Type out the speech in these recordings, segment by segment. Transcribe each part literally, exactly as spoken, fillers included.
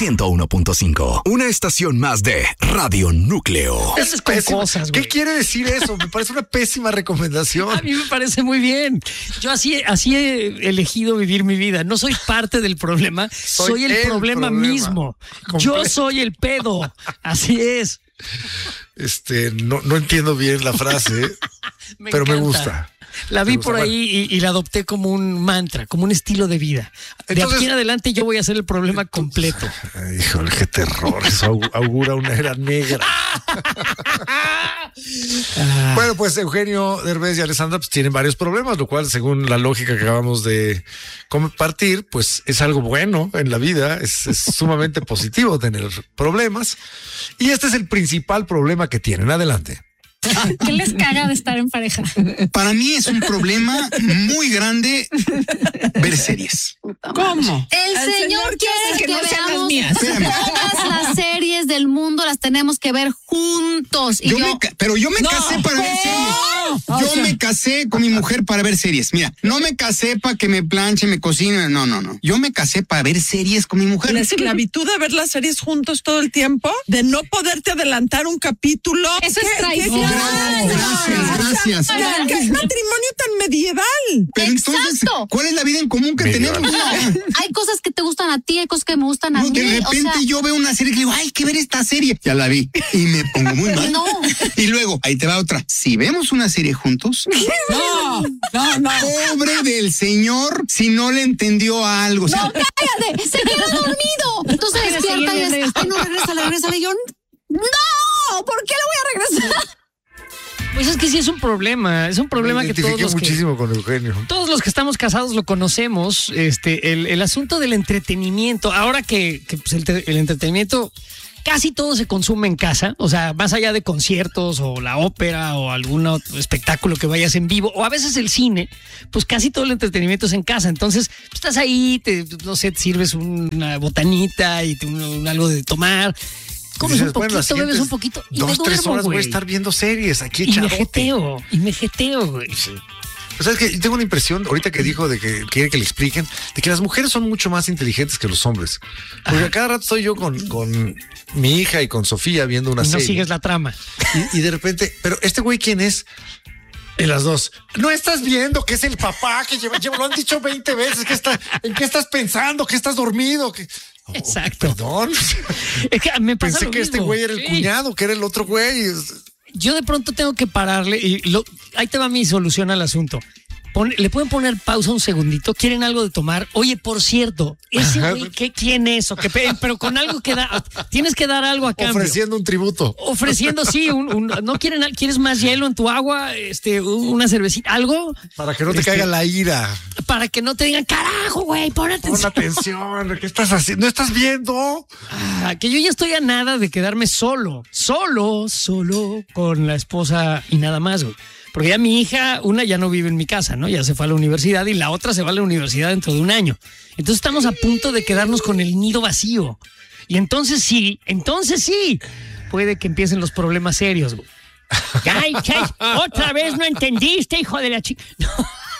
ciento uno punto cinco. Una estación más de Radio Núcleo. Es pésima. Cosas, ¿Qué quiere decir eso? Me parece una pésima recomendación. A mí me parece muy bien. Yo así, así he elegido vivir mi vida. No soy parte del problema, soy, soy el, el problema, problema mismo. Completo. Yo soy el pedo. Así es. Este, no, no entiendo bien la frase, me pero encanta. Me gusta. La vi por ahí y, y la adopté como un mantra, como un estilo de vida. De Entonces, aquí en adelante yo voy a ser el problema completo. Ay, híjole, qué terror. Eso augura una era negra. Ah. Bueno, pues Eugenio Derbez y Alessandra pues, tienen varios problemas, lo cual, según la lógica que acabamos de compartir, pues es algo bueno en la vida. Es, es sumamente positivo tener problemas. Y este es el principal problema que tienen. Adelante. ¿Qué les caga de estar en pareja? Para mí es un problema muy grande ver series. ¿Cómo? El, El señor, señor quiere que, que no veamos mías. Todas las series del mundo las tenemos que ver juntos. Y yo yo... Me, pero yo me no, casé para ver series. Yo o sea, me casé con mi mujer para ver series. Mira, no me casé para que me planche, me cocine. No, no, no. Yo me casé para ver series con mi mujer. La esclavitud de ver las series juntos todo el tiempo, de no poderte adelantar un capítulo. Eso es traición. Gracias, gracias. ¿Qué matrimonio tan medieval? Pero entonces, exacto. ¿cuál es la vida en común que medieval. tenemos? No, hay cosas que te gustan a ti, hay cosas que me gustan a no, mí. De repente o sea, yo veo una serie y digo, ay, hay que ver esta serie. Ya la vi y me pongo muy mal. No. Y luego, ahí te va otra. Si vemos una serie juntos, no, no, no. Pobre del señor si no le entendió algo. O sea, no, cállate, se quedó dormido. Entonces despierta y es, ay, no, regresa, regresa. Y yo, no, ¿por qué lo voy a regresar? Pues es que sí es un problema, es un problema que todos los muchísimo que, con Eugenio. Todos los que estamos casados lo conocemos, este, el, el asunto del entretenimiento. Ahora que, que pues el, el entretenimiento casi todo se consume en casa, o sea, más allá de conciertos o la ópera o algún otro espectáculo que vayas en vivo, o a veces el cine, pues casi todo el entretenimiento es en casa. Entonces, pues, estás ahí, te, no sé, te sirves una botanita y te, un, un, algo de tomar. Comes dices, un poquito, bueno, bebes un poquito y dos, me duermo, tres horas güey. Voy a estar viendo series aquí y me jeteo, y me jeteo, güey. Sí. O sea, es que tengo una impresión, ahorita que dijo de que quiere que le expliquen, de que las mujeres son mucho más inteligentes que los hombres. Porque Ajá. cada rato estoy yo con, con mi hija y con Sofía viendo una y no serie. No sigues la trama. Y, y de repente, pero este güey, ¿quién es? Y las dos, no estás viendo que es el papá que lleva, lleva lo han dicho veinte veces, que está, ¿en qué estás pensando? ¿Que estás dormido? ¿Que... Oh, exacto. Perdón. Es que me pasa Pensé lo que mismo. este güey era el sí. cuñado, que era el otro güey. Yo de pronto tengo que pararle y lo, ahí te va mi solución al asunto. Pon, le pueden poner pausa un segundito, quieren algo de tomar. Oye, por cierto, ese güey, ¿qué, ¿quién es? O qué, pero con algo que da, tienes que dar algo a cambio. Ofreciendo un tributo. Ofreciendo, sí, un, un, no quieren, ¿quieres más hielo en tu agua? Este, una cervecita, algo. Para que no te este, caiga la ira. Para que no te digan, carajo, güey, pon atención. Pon atención, ¿qué estás haciendo? ¿No estás viendo? Ah, que yo ya estoy a nada de quedarme solo, solo, solo con la esposa y nada más, güey. Porque ya mi hija, una ya no vive en mi casa, ¿no? Ya se fue a la universidad y la otra se va a la universidad dentro de un año. Entonces estamos a punto de quedarnos con el nido vacío. Y entonces sí, entonces sí, puede que empiecen los problemas serios, güey. Ay, ay, otra vez no entendiste, hijo de la chica. No,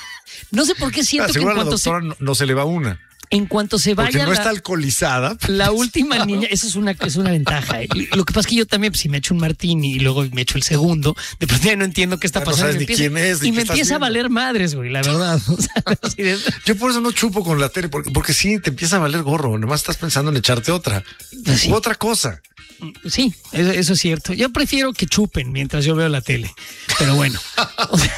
no sé por qué siento ah, que en la cuanto doctora se... no, no se le va una. En cuanto se vaya. Porque no la, está alcoholizada. La última niña, eso es una, es una ventaja. ¿eh? Lo que pasa es que yo también, pues, si me echo un martini y luego me echo el segundo, de pronto ya no entiendo qué está ya pasando. No sabes ni empieza, quién es, y me empieza a valer madres, güey, la verdad. O sea, de... Yo por eso no chupo con la tele, porque, porque sí te empieza a valer gorro. Nomás estás pensando en echarte otra. Sí. U otra cosa. Sí, eso, eso es cierto. Yo prefiero que chupen mientras yo veo la tele. Pero bueno. O sea,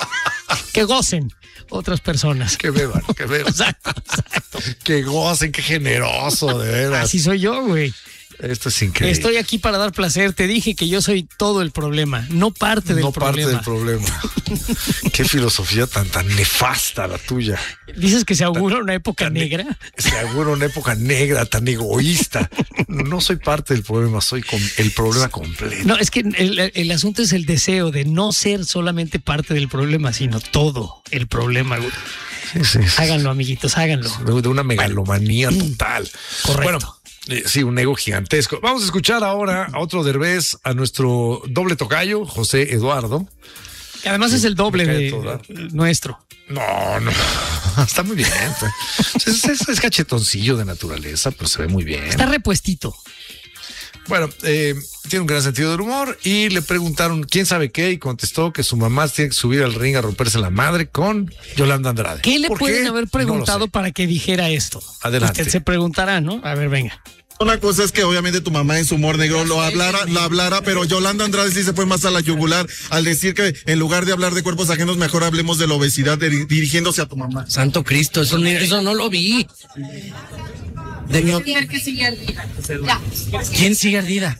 que gocen otras personas. Que beban, que beban. Exacto, exacto. Que gocen, qué generoso, de veras. Así soy yo, güey. Esto es increíble. Estoy aquí para dar placer. Te dije que yo soy todo el problema, no parte del no problema. No parte del problema. Qué filosofía tan, tan nefasta la tuya. Dices que se augura tan, una época tan, negra. Se augura una época negra, tan egoísta. No soy parte del problema, soy con el problema completo. No, es que el, el asunto es el deseo de no ser solamente parte del problema, sino todo el problema. Sí, sí, sí. Háganlo, amiguitos, háganlo. De una megalomanía total. Correcto. Bueno, Eh, sí, un ego gigantesco. Vamos a escuchar ahora a otro Derbez, a nuestro doble tocayo, José Eduardo. Que además sí, es el doble de todo, nuestro. No, no. está muy bien. Es, es, es cachetoncillo de naturaleza, pero se ve muy bien. Está repuestito. Bueno, eh, tiene un gran sentido del humor y le preguntaron quién sabe qué y contestó que su mamá tiene que subir al ring a romperse la madre con Yolanda Andrade. ¿Qué le pueden qué? haber preguntado no para que dijera esto? Adelante. Usted se preguntará, ¿no? A ver, venga. Una cosa es que obviamente tu mamá en su humor negro lo hablara, lo hablara, pero Yolanda Andrade sí se fue más a la yugular al decir que en lugar de hablar de cuerpos ajenos, mejor hablemos de la obesidad de, dirigiéndose a tu mamá. Santo Cristo, eso, eso no lo vi. De no... que sigue ardida. ¿Quién sigue ardida?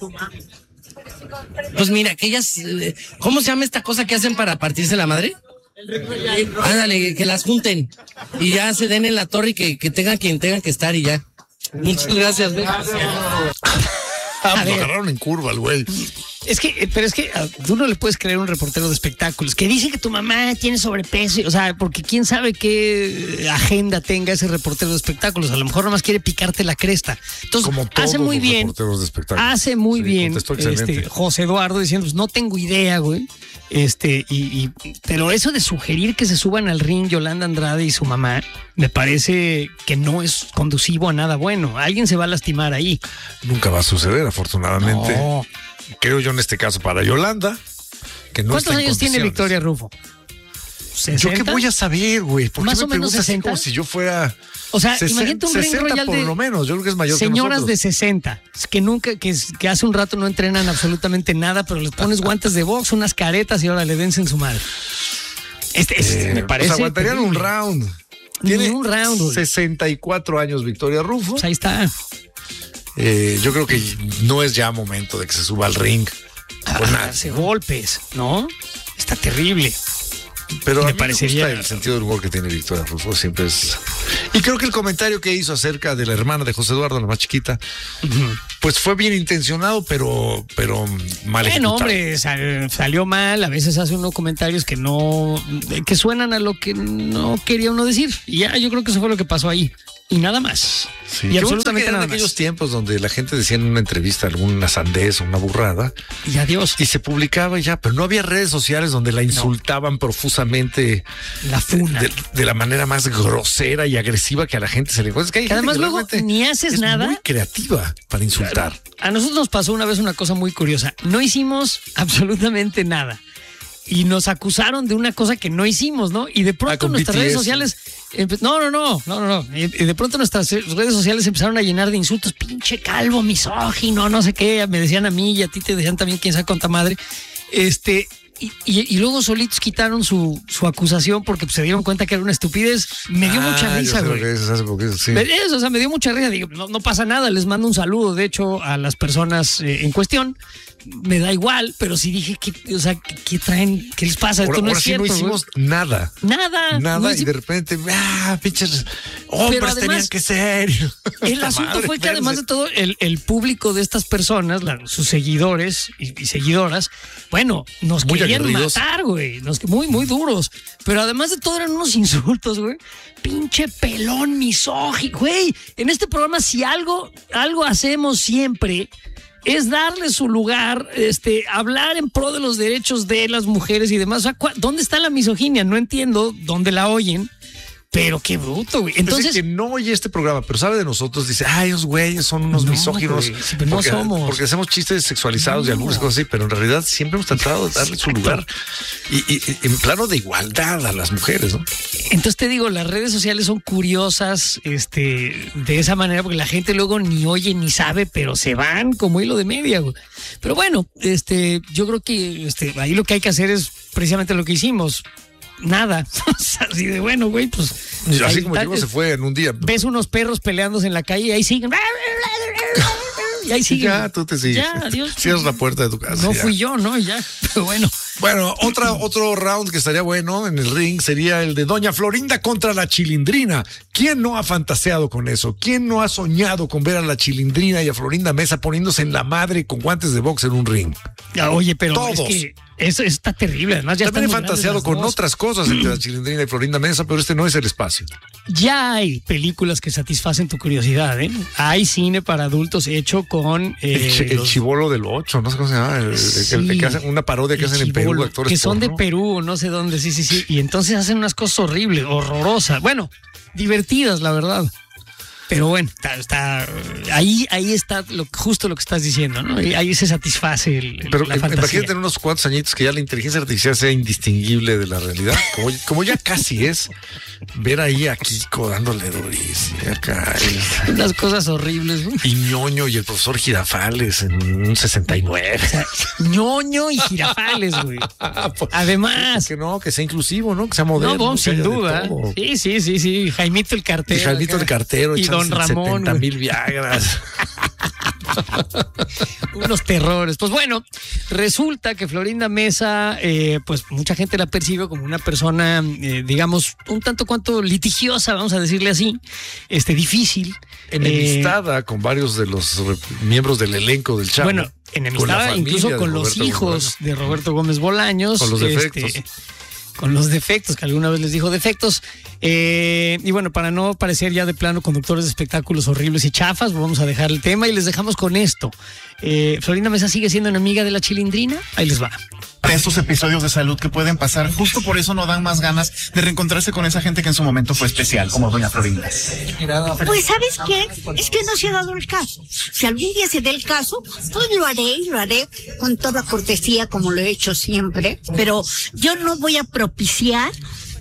Pues mira, aquellas, ¿cómo se llama esta cosa que hacen para partirse la madre? Ándale, que las junten y ya se den en la torre y que, que tengan quien tengan que estar y ya. Muchas gracias. Ah, lo agarraron en curva al güey. Es que, pero es que tú no le puedes creer a un reportero de espectáculos que dice que tu mamá tiene sobrepeso, o sea, porque quién sabe qué agenda tenga ese reportero de espectáculos. A lo mejor nomás quiere picarte la cresta. Entonces, como todos hace muy los bien, reporteros de espectáculos. hace muy sí, bien este, José Eduardo diciendo, pues no tengo idea, güey. Este, y, y, pero eso de sugerir que se suban al ring Yolanda Andrade y su mamá, me parece que no es conducivo a nada bueno. Alguien se va a lastimar ahí. Nunca va a suceder, afortunadamente. No. Creo yo en este caso para Yolanda, que no ¿Cuántos está en años tiene Victoria Rufo? ¿sesenta? ¿Yo qué voy a saber, güey? ¿Por qué Más me o menos sesenta. Como si yo fuera... O sea, sesenta, imagínate un ring royal por de lo menos, yo creo que es mayor señoras que nosotros. de sesenta, que nunca, que, que hace un rato no entrenan absolutamente nada, pero les pones guantes de box, unas caretas y ahora le dense en su madre. Este, este eh, me parece. O sea, aguantarían terrible. un round. Ni Tiene un round, güey. sesenta y cuatro años Victoria Rufo. Pues ahí está. Eh, yo creo que no es ya momento de que se suba al ring. A darse golpes, ¿no? Está terrible. Pero me a mí parecería... me gusta el sentido del humor que tiene Victoria Rufo, siempre es... Y creo que el comentario que hizo acerca de la hermana de José Eduardo, la más chiquita, uh-huh. pues fue bien intencionado, pero, pero mal ejecutado. Bueno, hombre, sal, salió mal, a veces hace unos comentarios que no, que suenan a lo que no quería uno decir. Y ya, yo creo que eso fue lo que pasó ahí. Y nada más. Sí, y absolutamente nada en más. aquellos tiempos donde la gente decía en una entrevista alguna sandez o una burrada. Y adiós. Y se publicaba y ya, pero no había redes sociales donde la insultaban no. profusamente. La funa. De, de la manera más grosera y agresiva que a la gente se le encuentra. Es que, hay que además que luego ni haces es nada. Muy creativa para insultar. Claro. A nosotros nos pasó una vez una cosa muy curiosa. No hicimos absolutamente nada. Y nos acusaron de una cosa que no hicimos, ¿no? Y de pronto ah, nuestras B T S. redes sociales... No, no, no, no, no, no. Y de pronto nuestras redes sociales empezaron a llenar de insultos. Pinche calvo, misógino, no sé qué. Me decían a mí y a ti te decían también quién sabe cuánta madre. Este... Y, y, y luego solitos quitaron su, su acusación porque pues, se dieron cuenta que era una estupidez. Me dio ah, mucha risa, güey. Sí. Eso, o sea, me dio mucha risa. Digo, no, no pasa nada, les mando un saludo, de hecho, a las personas eh, en cuestión. Me da igual, pero sí dije, ¿qué, o sea, ¿qué, qué traen? ¿Qué les pasa? Esto ahora, no ahora es sí cierto. No hicimos güey. nada. Nada. Nada, no y hicimos... de repente, ah, pinches hombres además, tenían que ser. El asunto madre, fue que además de todo, el, el público de estas personas, la, sus seguidores y, y seguidoras, bueno, nos muy querían aguerridos. matar, güey. Nos, muy, muy duros. Pero además de todo eran unos insultos, güey. Pinche pelón misógino, güey. En este programa, si algo, algo hacemos siempre... es darle su lugar, este, hablar en pro de los derechos de las mujeres y demás. O sea, ¿dónde está la misoginia? No entiendo dónde la oyen, pero qué bruto, güey. Entonces, que no oye este programa, pero sabe de nosotros, dice, ay, esos güeyes son unos no, misóginos. Güey, sí, pero porque, no somos. Porque hacemos chistes sexualizados no. y algunas cosas así, pero en realidad siempre hemos tratado de darle su lugar y, y, y en plano de igualdad a las mujeres, ¿no? Entonces te digo, las redes sociales son curiosas este, de esa manera, porque la gente luego ni oye ni sabe, pero se van como hilo de media, güey. Pero bueno, este, yo creo que este, ahí lo que hay que hacer es precisamente lo que hicimos. Nada, así de bueno, güey, pues. Y así como llegó, se fue en un día. Ves unos perros peleándose en la calle y ahí siguen. Y ahí siguen. Ya, tú te sigues. Ya, adiós. Cierras la puerta de tu casa. No ya. fui yo, ¿no? Ya, pero bueno. Bueno, otra, otro round que estaría bueno en el ring sería el de Doña Florinda contra la Chilindrina. ¿Quién no ha fantaseado con eso? ¿Quién no ha soñado con ver a la Chilindrina y a Florinda Mesa poniéndose en la madre con guantes de box en un ring? Ya, oye, pero todos, es que Eso está terrible. Además, ya También he están muy fantaseado grandes con las dos. otras cosas entre la Chilindrina y Florinda Mesa, pero este no es el espacio. Ya hay películas que satisfacen tu curiosidad, ¿eh? Hay cine para adultos hecho con El, eh, chi- el los- chivolo del ocho, no sé cómo se llama. El, el- el- el que hacen una parodia que el hacen en Perú, chibolo, actores que son de porno. Perú, no sé dónde, sí, sí, sí. Y entonces hacen unas cosas horribles, horrorosas. Bueno, divertidas, la verdad. Pero bueno, está, está ahí, ahí está lo, justo lo que estás diciendo, ¿no? Ahí, ahí se satisface el, el- Pero la im- fantasía. imagínate en unos cuantos añitos que ya la inteligencia artificial sea indistinguible de la realidad, como, como ya casi es, ver ahí a Kiko dándole durísimo y acá, y, Unas cosas horribles, ¿no? y Ñoño y el profesor Girafales en un sesenta y nueve. Ñoño y Girafales, güey. Además. Que no, que sea inclusivo, ¿no? Que sea moderno. No, vamos, que sin haya de duda. todo. Sí, sí, sí, sí. Jaimito el cartero. Y Jaimito acá. el cartero, Y Don Ramón. setenta güey. mil Viagras. Unos terrores. Pues bueno, resulta que Florinda Mesa, eh, pues mucha gente la percibe como una persona, eh, digamos, un tanto cuanto litigiosa, vamos a decirle así, este, difícil. Enemistada con varios de los re- miembros del elenco del Eh, Chavo. bueno, Con la enemistada familia incluso de con los Roberto hijos de Roberto Gómez Bolaños. Con los este, defectos. con los defectos, que alguna vez les dijo defectos. Eh, y bueno, para no parecer ya de plano conductores de espectáculos horribles y chafas, vamos a dejar el tema y les dejamos con esto. Eh, Florinda Mesa sigue siendo enemiga de la Chilindrina. Ahí les va. Estos episodios de salud que pueden pasar, justo por eso no dan más ganas de reencontrarse con esa gente que en su momento fue especial, como doña Florinda. Pues ¿sabes qué? Es que no se ha dado el caso. Si algún día se dé el caso, pues lo haré y lo haré con toda cortesía como lo he hecho siempre. Pero yo no voy a propiciar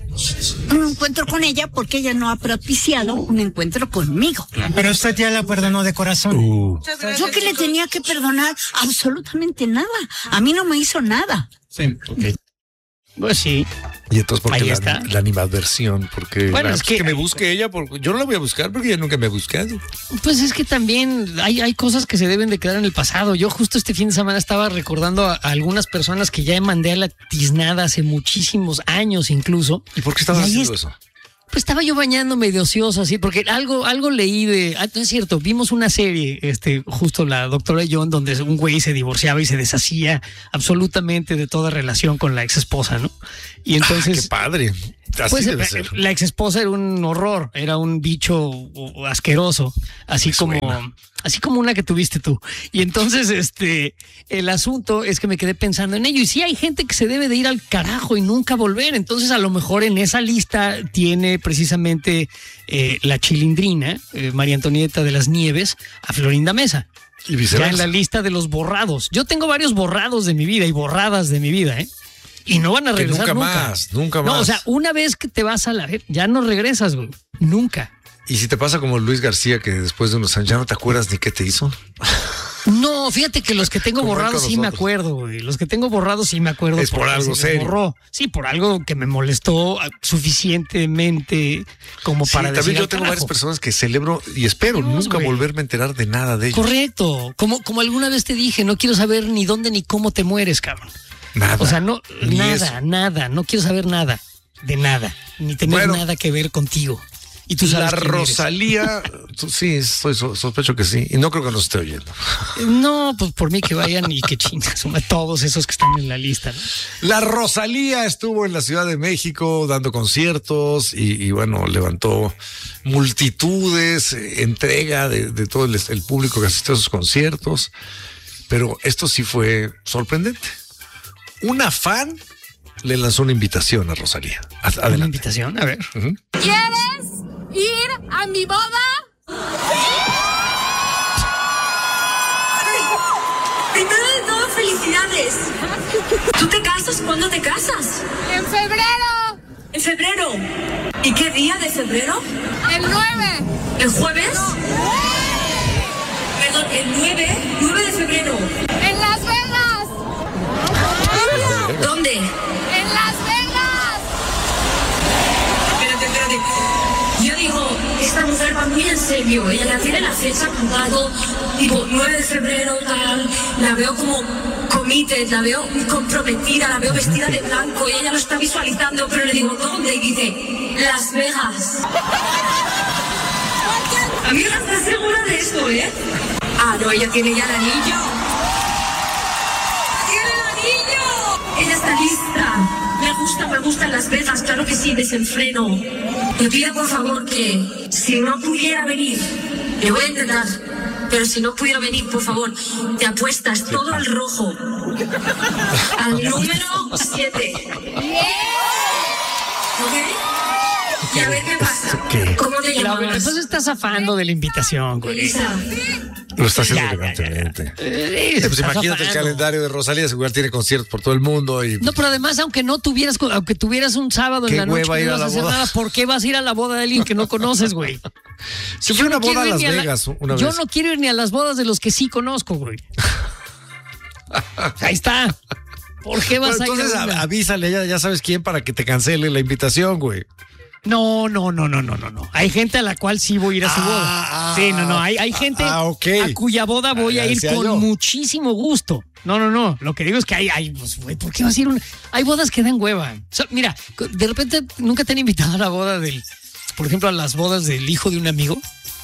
un encuentro con ella porque ella no ha propiciado un encuentro conmigo. Pero usted ya la perdonó de corazón. Uh. Yo que le tenía que perdonar absolutamente nada. A mí no me hizo nada. Sí, ok. Pues sí. Y entonces, ¿por Ahí qué está. la, la animadversión? Porque, Bueno, la- es que- me busque ella, porque yo no la voy a buscar porque ella nunca me ha buscado. Pues es que también hay, hay cosas que se deben de quedar en el pasado. Yo justo este fin de semana estaba recordando a, a algunas personas que ya mandé a la tiznada hace muchísimos años incluso. ¿Y por qué estabas Y ahí haciendo es- eso? Pues estaba yo bañándome de ocioso así, porque algo, algo leí de, ah, no es cierto, vimos una serie, este, justo la doctora y yo, en donde un güey se divorciaba y se deshacía absolutamente de toda relación con la ex esposa, ¿no? Y entonces. Ah, qué padre. Así Pues debe eh, ser. la ex esposa era un horror, era un bicho uh, asqueroso, así Me como, suena. así como una que tuviste tú. Y entonces, este, el asunto es que me quedé pensando en ello. Y sí hay gente que se debe de ir al carajo y nunca volver. Entonces, a lo mejor en esa lista tiene precisamente eh, la Chilindrina, eh, María Antonieta de las Nieves, a Florinda Mesa. Y Ya viceversa. en la lista de los borrados. Yo tengo varios borrados de mi vida y borradas de mi vida, ¿eh? Y no van a Que regresar nunca nunca. más, nunca más. No, o sea, una vez que te vas a la... ya no regresas, güey. Nunca. Y si te pasa como Luis García, que después de unos años ya no te acuerdas ni qué te hizo. No, fíjate que los que tengo Como borrados con sí me nosotros. acuerdo, güey. Los que tengo borrados sí me acuerdo. Es por porque algo se me serio. borró. Sí, por algo que me molestó suficientemente como Sí, para decir también yo al tengo carajo. varias personas que celebro y espero Dios, nunca güey. volverme a enterar de nada de ellos. Correcto. Como, como alguna vez te dije, no quiero saber ni dónde ni cómo te mueres, cabrón. Nada. O sea, no, Ni nada, eso. nada. No quiero saber nada. De nada. Ni tener Bueno. nada que ver contigo. Y tú sabes La quién eres. Rosalía, tú- sí, soy, so- sospecho que sí. Y no creo que nos esté oyendo. No, pues por mí que vayan y que chingas a todos esos que están en la lista, ¿no? La Rosalía estuvo en la Ciudad de México dando conciertos y, y bueno, levantó multitudes, eh, entrega de, de todo el, el público que asistió a sus conciertos. Pero esto sí fue sorprendente. Una fan le lanzó una invitación a Rosalía. Ad- Una Adelante. invitación, a ver. Ujú. ¿Quieres ir a mi boda? Primero de todo, felicidades. ¿Tú te casas? ¿Cuándo te casas? En febrero. ¿En febrero? ¿Y qué día de febrero? El nueve. ¿El jueves? Perdón, el nueve, nueve de febrero. En Las Vegas. ¿Dónde? En Las Vegas. Espérate, espérate. Yo digo, esta mujer va muy en serio. Ella ya tiene la fecha apuntado. Digo, nueve de febrero, tal. La veo como committed, la veo comprometida, la veo vestida de blanco. Y ella lo está visualizando, pero le digo, ¿dónde? Y dice, Las Vegas. Amiga, ¿estás segura de esto, eh? Ah, no, ella tiene ya el anillo. ¡Tiene el anillo! ella está lista. Me gusta, me gustan Las Vegas, claro que sí, desenfreno. Te pido por favor que si no pudiera venir, le voy a intentar, pero si no pudiera venir, por favor, te apuestas todo al rojo. Al número siete. ¿Ok? Y a ver qué pasa. ¿Qué? ¿Cómo te Claudia, llamas? entonces estás zafando de la invitación, güey. Elisa. Lo está haciendo Ya, ya, elegantemente. Eh, Eh, pues estás imagínate el zafando. calendario de Rosalía, igual tiene conciertos por todo el mundo y No, pero además, aunque no tuvieras, aunque tuvieras un sábado en Qué la noche hueva que ir no a ibas la a hacer boda. nada, ¿por qué vas a ir a la boda de alguien que no conoces, güey? Si Yo fue una no quiero boda a ir Las ni a la- Vegas una Yo vez. no quiero ir ni a las bodas de los que sí conozco, güey. Ahí está. ¿Por qué vas Bueno, a ir entonces a una? a- avísale, ya, ya sabes quién, para que te cancele la invitación, güey. No, no, no, no, no, no, no. Hay gente a la cual sí voy a ir a su boda. Ah, Sí, no, no. Hay, hay gente ah, ok. a cuya boda voy Ah, a ya ir decía con yo. muchísimo gusto. No, no, no. Lo que digo es que hay, hay, pues, güey, ¿por qué vas a ir a una? Hay bodas que dan hueva. O sea, mira, de repente nunca te han invitado a la boda del, por ejemplo, a las bodas del hijo de un amigo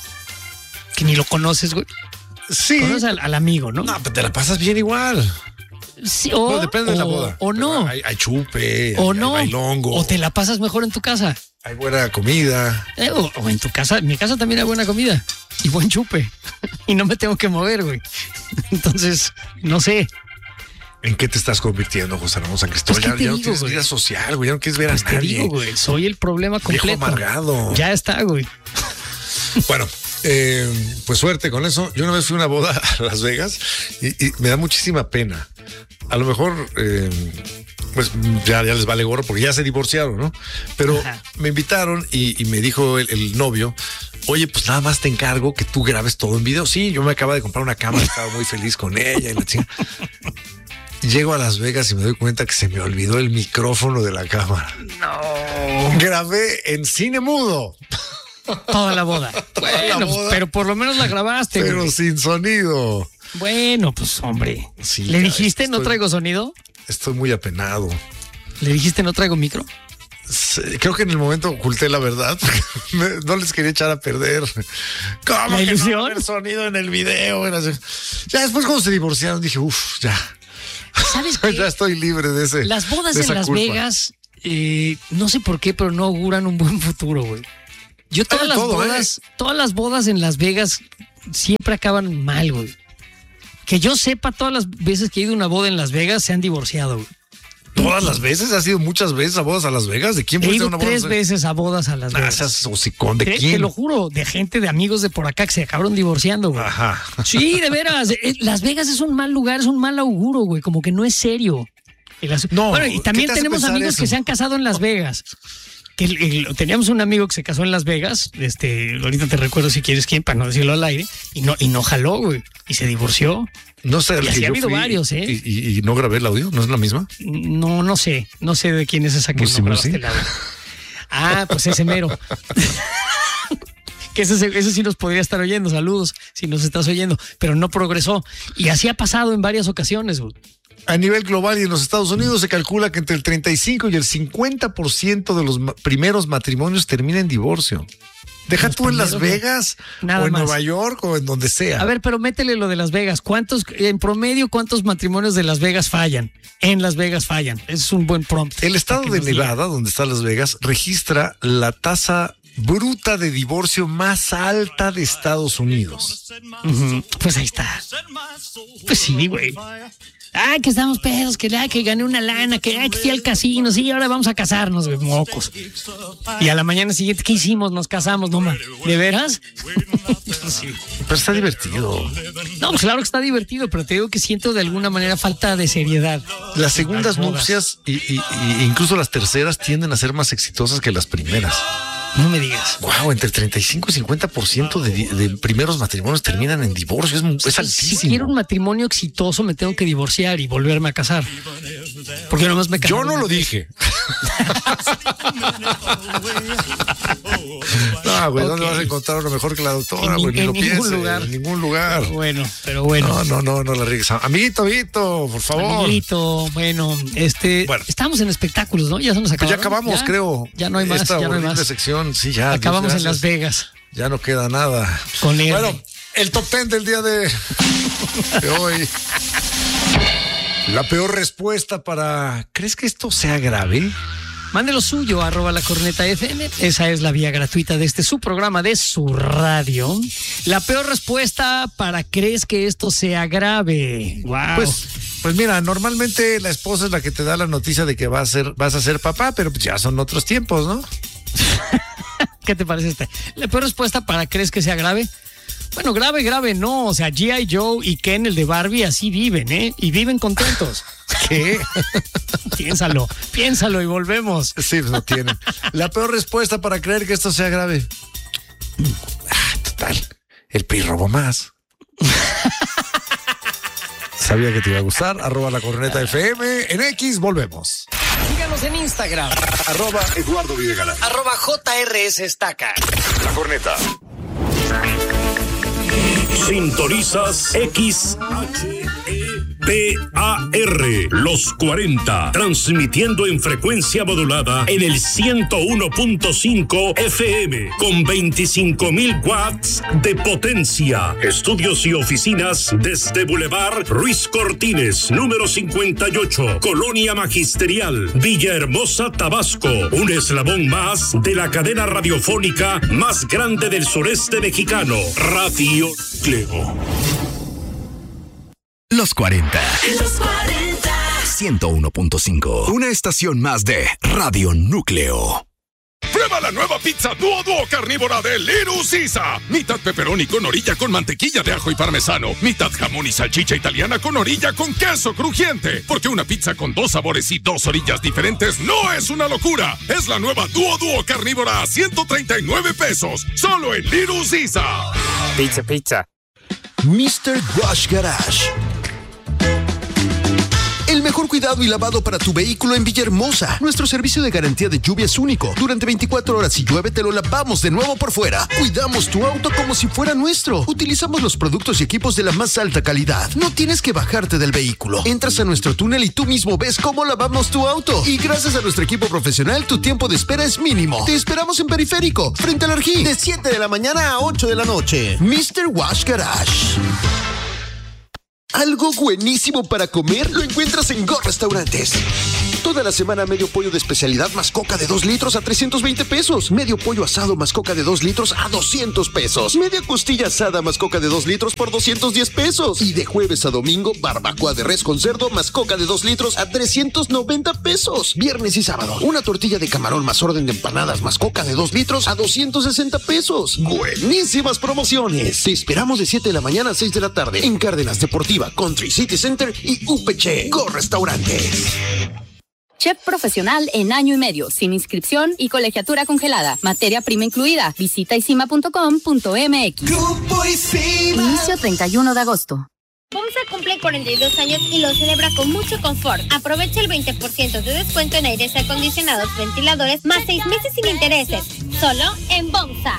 que ni lo conoces, güey. Sí. Conoces al, al amigo, ¿no? No, pero te la pasas bien igual. Sí, o, No, depende de la o- boda. O no. Hay, hay chupe, O hay, no. hay bailongo, O te la pasas mejor en tu casa. hay buena comida. Eh, o, o en tu casa, en mi casa también hay buena comida y buen chupe. Y no me tengo que mover, güey. Entonces, no sé. ¿En qué te estás convirtiendo, José Ramón San Cristóbal? Pues, ¿qué ya, te ya no digo, tienes güey? vida social, güey. Ya no quieres ver Pues a te nadie. digo, güey, soy el problema Viejo completo. amargado. Ya está, güey. Bueno, eh, pues suerte con eso. Yo una vez fui a una boda a Las Vegas y, y me da muchísima pena. A lo mejor, eh, pues ya, ya les vale gorro porque ya se divorciaron, ¿no? Pero Ajá. me invitaron y, y me dijo el, el novio, oye, pues nada más te encargo que tú grabes todo en video. Sí, yo me acabo de comprar una cámara, estaba muy feliz con ella y la chica. Llego a Las Vegas y me doy cuenta que se me olvidó el micrófono de la cámara. No. Grabé en cine mudo. Toda la boda. Bueno, la boda. pero por lo menos la grabaste, Pero güey. sin sonido. Bueno, pues hombre. Sí, ¿Le caray, dijiste no estoy- traigo sonido? Estoy muy apenado. ¿Le dijiste no traigo micro? Sí, creo que en el momento oculté la verdad. Me- no les quería echar a perder. ¿Cómo ¿La que ilusión? no va a haber sonido en el video? Era así. Ya después cuando se divorciaron dije, uff, ya. ¿Sabes qué? Ya estoy libre de ese. Las bodas de en esa Las culpa. Vegas, eh, no sé por qué, pero no auguran un buen futuro, güey. Yo todas de las todo, bodas, todas las bodas en Las Vegas siempre acaban mal, güey. Que yo sepa, todas las veces que he ido a una boda en Las Vegas se han divorciado, güey. Todas las veces, has ido muchas veces a bodas a Las Vegas. ¿De quién He fuiste a ido una boda? tres veces a bodas a Las Ah, Vegas. seas hocicón. ¿De Te, quién? te lo juro, de gente, de amigos de por acá que se acabaron divorciando, güey. Ajá. Sí, de veras. eh, Las Vegas es un mal lugar, es un mal auguro, güey. Como que no es serio. El asu- No, bueno, y ¿qué también te hace tenemos pensar amigos eso? que se han casado en Las Vegas. Que el- el- teníamos un amigo que se casó en Las Vegas. Este, ahorita te recuerdo si quieres quién, para no decirlo al aire. Y no, y no jaló, güey. Y se divorció. No sé, el Y así que ha yo habido fui varios, ¿eh? Y, y- y no grabé el audio, ¿no es la misma? No, no sé. No sé de quién es esa que Musi, no Musi. grabaste el audio. Ah, pues ese mero. Que ese, ese sí nos podría estar oyendo. Saludos si nos estás oyendo. Pero no progresó. Y así ha pasado en varias ocasiones, güey. A nivel global y en los Estados Unidos se calcula que entre el treinta y cinco y el cincuenta por ciento de los ma- primeros matrimonios termina en divorcio. Deja Los tú en Las primeros, Vegas nada o en más. Nueva York o en donde sea. A ver, pero métele lo de Las Vegas. ¿Cuántos, en promedio, cuántos matrimonios de Las Vegas fallan? En Las Vegas fallan. Ese es un buen prompt. El estado para que de nos diga. Nevada, donde está Las Vegas, registra la tasa bruta de divorcio más alta de Estados Unidos. Ujú. Pues ahí está. Pues sí, güey. Ay, que estamos pedos, que, ay, que gané una lana, que, ay, que fui al casino, sí, ahora vamos a casarnos, güey, mocos. Y a la mañana siguiente, ¿qué hicimos? Nos casamos, no, man. ¿De veras? Sí. Pero está divertido. No, pues claro que está divertido, pero te digo que siento de alguna manera falta de seriedad. Las segundas Las bodas. nupcias y, y- y incluso las terceras tienden a ser más exitosas que las primeras. No me digas. Wow, entre el treinta y cinco y cincuenta por ciento de, di- de primeros matrimonios terminan en divorcio. Es, mu- es Si altísimo. quiero un matrimonio exitoso, me tengo que divorciar y volverme a casar. Porque nomás me casé. Yo no lo dije. No, güey, ¿dónde Ok. vas a encontrar uno mejor que la doctora? En ni- güey? Ni en lo ningún pienses, lugar. En ningún lugar. Bueno, pero bueno. No, no, no, no la riegues. Amiguito, amiguito, por favor. Amiguito, bueno, este, Bueno. estamos en espectáculos, ¿no? Ya se nos Pues acabó. ya acabamos, creo. Ya no hay más, Esta ya no hay horrible más. sección, sí, ya. Acabamos Dios en Las gracias. Vegas. Ya no queda nada. Con él. Bueno, el top ten del día de, de hoy. La peor respuesta para... ¿Crees que esto sea grave? Mande lo suyo, arroba la corneta F M. Esa es la vía gratuita de este su programa de su radio. La peor respuesta para ¿crees que esto sea grave? Wow. Pues, pues mira, normalmente la esposa es la que te da la noticia de que vas a ser, vas a ser papá, pero pues ya son otros tiempos, ¿no? ¿Qué te parece este? La peor respuesta para ¿crees que sea grave? Bueno, grave, grave no. O sea, G I. Joe y Ken, el de Barbie, así viven, ¿eh? Y viven contentos. ¿Qué? Piénsalo, piénsalo y volvemos. Sí, pues no tienen. La peor respuesta para creer que esto sea grave. Ah, total. El P R I robó más. Sabía que te iba a gustar. Arroba la corneta F M. En X, volvemos. Síganos en Instagram. Arroba Eduardo Videgaray. Arroba J R S Estaca. La corneta. Sintonizas X H E P A R Los cuarenta, transmitiendo en frecuencia modulada en el ciento uno punto cinco F M con veinticinco mil watts de potencia. Estudios y oficinas desde Boulevard Ruiz Cortines, número cincuenta y ocho, Colonia Magisterial, Villahermosa, Tabasco. Un eslabón más de la cadena radiofónica más grande del sureste mexicano, Radio Núcleo. Los cuarenta. Los cuarenta. ciento uno punto cinco. Una estación más de Radio Núcleo. Prueba la nueva pizza Duo Duo carnívora de Little Caesar. Mitad pepperoni con orilla con mantequilla de ajo y parmesano. Mitad jamón y salchicha italiana con orilla con queso crujiente. Porque una pizza con dos sabores y dos orillas diferentes no es una locura. Es la nueva Duo Duo carnívora a ciento treinta y nueve pesos. Solo en Little Caesar. Pizza, pizza. mister Wash Garage. El mejor cuidado y lavado para tu vehículo en Villahermosa. Nuestro servicio de garantía de lluvia es único. Durante veinticuatro horas si llueve te lo lavamos de nuevo por fuera. Cuidamos tu auto como si fuera nuestro. Utilizamos los productos y equipos de la más alta calidad. No tienes que bajarte del vehículo. Entras a nuestro túnel y tú mismo ves cómo lavamos tu auto. Y gracias a nuestro equipo profesional, tu tiempo de espera es mínimo. Te esperamos en Periférico, frente al Arjí, de siete de la mañana a ocho de la noche. mister Wash Garage. Algo buenísimo para comer lo encuentras en Go Restaurantes. Toda la semana medio pollo de especialidad más coca de dos litros a trescientos veinte pesos. Medio pollo asado más coca de dos litros a doscientos pesos. Media costilla asada más coca de dos litros por doscientos diez pesos. Y de jueves a domingo, barbacoa de res con cerdo más coca de dos litros a trescientos noventa pesos. Viernes y sábado, una tortilla de camarón más orden de empanadas más coca de dos litros a doscientos sesenta pesos. Buenísimas promociones. Te esperamos de siete de la mañana a seis de la tarde en Cárdenas Deportiva, Country City Center y U P Ch. Go Restaurantes. Chef profesional en año y medio, sin inscripción y colegiatura congelada. Materia prima incluida. Visita isima punto com punto m x. Grupo Isima. Inicio treinta y uno de agosto. FOMSA cumple cuarenta y dos años y lo celebra con mucho confort. Aprovecha el veinte por ciento de descuento en aires acondicionados, ventiladores, más seis meses sin intereses. Solo en FOMSA.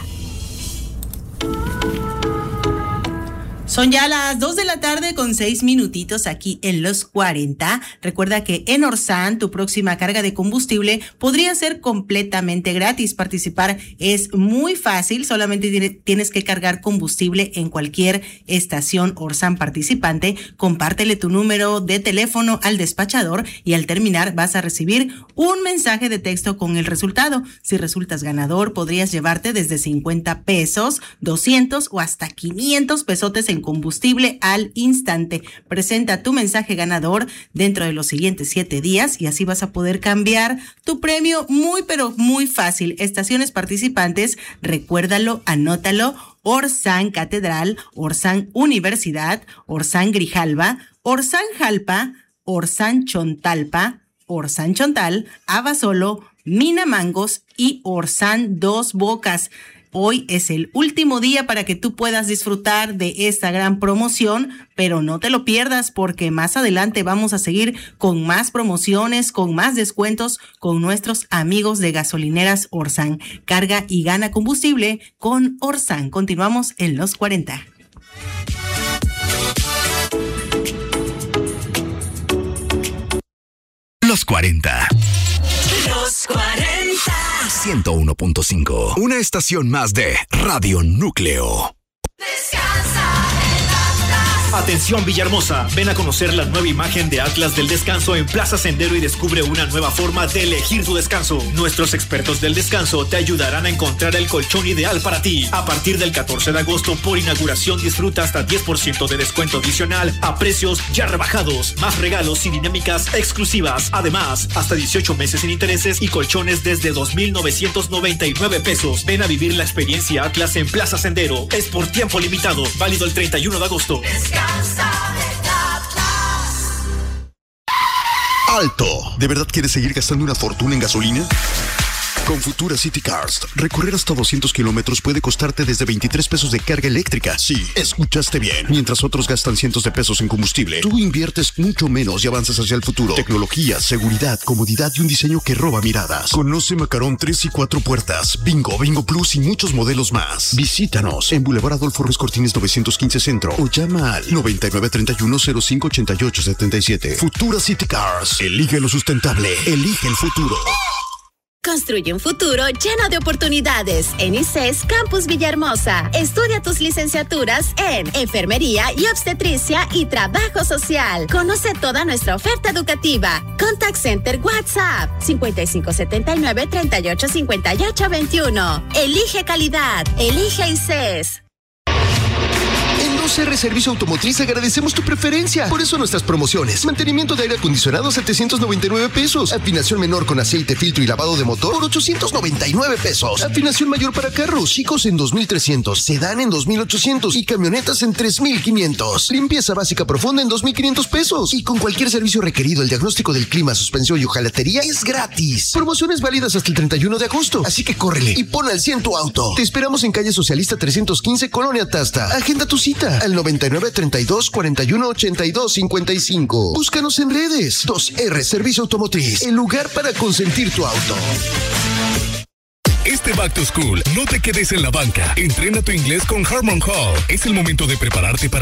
Son ya las dos de la tarde con seis minutitos aquí en Los cuarenta. Recuerda que en Orsan tu próxima carga de combustible podría ser completamente gratis. Participar es muy fácil, solamente tienes que cargar combustible en cualquier estación Orsan participante. Compártele tu número de teléfono al despachador y al terminar vas a recibir un mensaje de texto con el resultado. Si resultas ganador, podrías llevarte desde cincuenta pesos, doscientos o hasta quinientos pesotes en combustible al instante. Presenta tu mensaje ganador dentro de los siguientes siete días y así vas a poder cambiar tu premio muy pero muy fácil. Estaciones participantes, recuérdalo, anótalo: Orsan Catedral, Orsan Universidad, Orsan Grijalva, Orsan Jalpa, Orsan Chontalpa, Orsan Chontal, Abasolo, Minamangos y Orsan Dos Bocas. Hoy es el último día para que tú puedas disfrutar de esta gran promoción, pero no te lo pierdas porque más adelante vamos a seguir con más promociones, con más descuentos con nuestros amigos de Gasolineras Orsan. Carga y gana combustible con Orsan. Continuamos en Los cuarenta. Los cuarenta. Los cuarenta. ciento uno punto cinco. Una estación más de Radio Núcleo. Descansa en la plaza. A Atención Villahermosa, ven a conocer la nueva imagen de Atlas del Descanso en Plaza Sendero y descubre una nueva forma de elegir tu descanso. Nuestros expertos del descanso te ayudarán a encontrar el colchón ideal para ti. A partir del catorce de agosto por inauguración disfruta hasta diez por ciento de descuento adicional a precios ya rebajados, más regalos y dinámicas exclusivas. Además, hasta dieciocho meses sin intereses y colchones desde dos mil novecientos noventa y nueve pesos. Ven a vivir la experiencia Atlas en Plaza Sendero. Es por tiempo limitado, válido el treinta y uno de agosto. ¡Alto! ¿De verdad quieres seguir gastando una fortuna en gasolina? Con Futura City Cars, recorrer hasta doscientos kilómetros puede costarte desde veintitrés pesos de carga eléctrica. Sí, escuchaste bien. Mientras otros gastan cientos de pesos en combustible, tú inviertes mucho menos y avanzas hacia el futuro. Tecnología, seguridad, comodidad y un diseño que roba miradas. Conoce Macarón tres y cuatro puertas, Bingo, Bingo Plus y muchos modelos más. Visítanos en Boulevard Adolfo Ruiz Cortines novecientos quince Centro o llama al noventa y nueve treinta y uno cero cinco ochenta y ocho setenta y siete. Futura City Cars. Elige lo sustentable. Elige el futuro. Construye un futuro lleno de oportunidades en I C E S Campus Villahermosa. Estudia tus licenciaturas en Enfermería y Obstetricia y Trabajo Social. Conoce toda nuestra oferta educativa. Contact Center WhatsApp cincuenta y cinco setenta y nueve treinta y ocho cincuenta y ocho veintiuno. Elige calidad. Elige I C E S. En dos R Servicio Automotriz agradecemos tu preferencia. Por eso nuestras promociones: mantenimiento de aire acondicionado setecientos noventa y nueve pesos, afinación menor con aceite, filtro y lavado de motor por ochocientos noventa y nueve pesos, afinación mayor para carros chicos en dos mil trescientos, sedán en dos mil ochocientos y camionetas en tres mil quinientos. Limpieza básica profunda en dos mil quinientos pesos y con cualquier servicio requerido, el diagnóstico del clima, suspensión y hojalatería es gratis. Promociones válidas hasta el treinta y uno de agosto, así que córrele y pon al cien tu auto. Te esperamos en calle Socialista trescientos quince, Colonia Tasta. Agenda tu cita al noventa y nueve treinta y dos cuarenta y uno ochenta y dos cincuenta y cinco. Búscanos en redes. dos R Servicio Automotriz, el lugar para consentir tu auto. Este Back to School, no te quedes en la banca. Entrena tu inglés con Harmon Hall. Es el momento de prepararte para